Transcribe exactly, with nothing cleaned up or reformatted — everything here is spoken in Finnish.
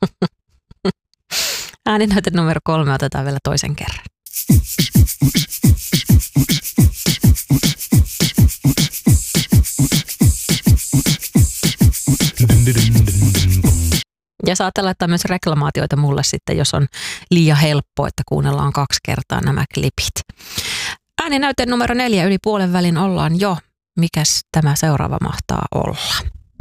Ääninäyte numero kolme otetaan vielä toisen kerran. Ja saatte laittaa myös reklamaatioita mulle sitten, jos on liian helppo, että kuunnellaan kaksi kertaa nämä klipit. Ääninäyte numero neljä, yli puolen välin ollaan jo. Mikäs tämä seuraava mahtaa olla?